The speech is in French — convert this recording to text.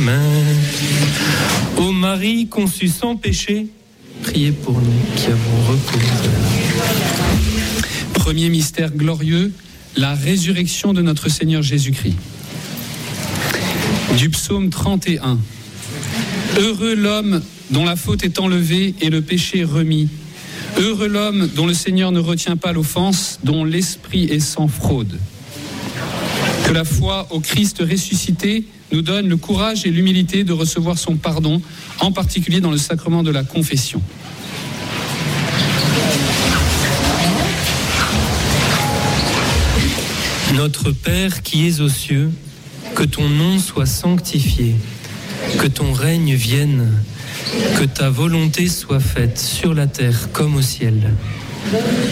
Amen. Ô Marie conçue sans péché, priez pour nous qui avons recours à elle. Premier mystère glorieux, la résurrection de notre Seigneur Jésus-Christ. Du psaume 31. Heureux l'homme dont la faute est enlevée et le péché remis. Heureux l'homme dont le Seigneur ne retient pas l'offense, dont l'esprit est sans fraude. Que la foi au Christ ressuscité nous donne le courage et l'humilité de recevoir son pardon, en particulier dans le sacrement de la confession. Notre Père qui es aux cieux, que ton nom soit sanctifié, que ton règne vienne, que ta volonté soit faite sur la terre comme au ciel.